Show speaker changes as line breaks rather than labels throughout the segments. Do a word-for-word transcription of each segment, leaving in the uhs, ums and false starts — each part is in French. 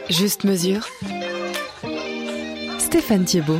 Juste mesure. Stéphane Thiebaud.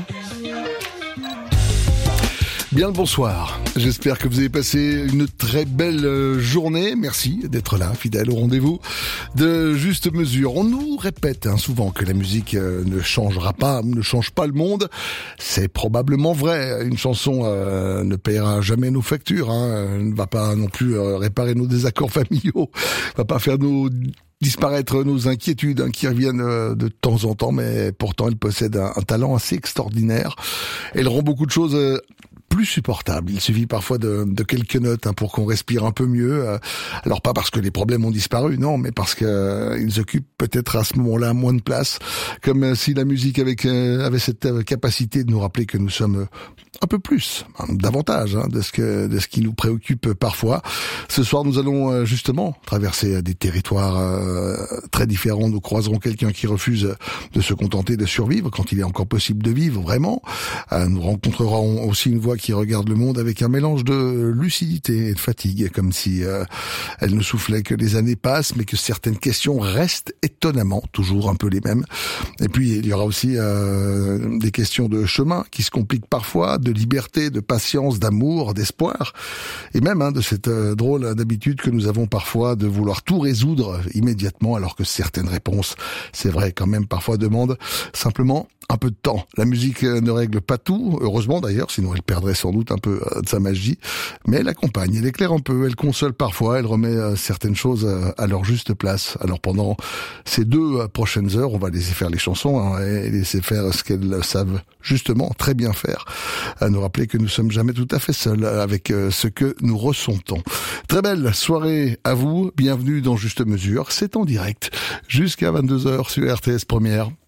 Bien le bonsoir, j'espère que vous avez passé une très belle journée, merci d'être là, fidèle au rendez-vous de Juste Mesure. On nous répète hein, souvent que la musique euh, ne changera pas, ne change pas le monde, c'est probablement vrai, une chanson euh, ne paiera jamais nos factures, hein, ne va pas non plus euh, réparer nos désaccords familiaux, va pas faire nos... disparaître nos inquiétudes hein, qui reviennent euh, de temps en temps, mais pourtant elle possède un, un talent assez extraordinaire. Elle rend beaucoup de choses euh, plus supportables. Il suffit parfois de, de quelques notes hein, pour qu'on respire un peu mieux. Euh, alors pas parce que les problèmes ont disparu, non, mais parce que euh, ils occupent peut-être à ce moment-là moins de place, comme euh, si la musique avait, euh, avait cette euh, capacité de nous rappeler que nous sommes euh, un peu plus, hein, davantage hein, de ce que de ce qui nous préoccupe parfois. Ce soir, nous allons euh, justement traverser euh, des territoires euh, très différents. Nous croiserons quelqu'un qui refuse de se contenter de survivre quand il est encore possible de vivre vraiment. Euh, nous rencontrerons aussi une voix qui regarde le monde avec un mélange de lucidité et de fatigue, comme si euh, elle ne soufflait que les années passent, mais que certaines questions restent étonnamment toujours un peu les mêmes. Et puis il y aura aussi euh, des questions de chemin qui se compliquent parfois, de liberté, de patience, d'amour, d'espoir, et même hein, de cette euh, drôle d'habitude que nous avons parfois de vouloir tout résoudre immédiatement, alors que certaines réponses, c'est vrai, quand même parfois demandent simplement un peu de temps. La musique ne règle pas tout, heureusement d'ailleurs, sinon elle perdrait sans doute un peu de sa magie, mais elle accompagne, elle éclaire un peu, elle console parfois, elle remet certaines choses à leur juste place. Alors pendant ces deux prochaines heures, on va laisser faire les chansons hein, et laisser faire ce qu'elles savent justement très bien faire, à nous rappeler que nous sommes jamais tout à fait seuls avec ce que nous ressentons. Très belle soirée à vous, bienvenue dans Juste Mesure, c'est en direct jusqu'à vingt-deux heures sur R T S Première.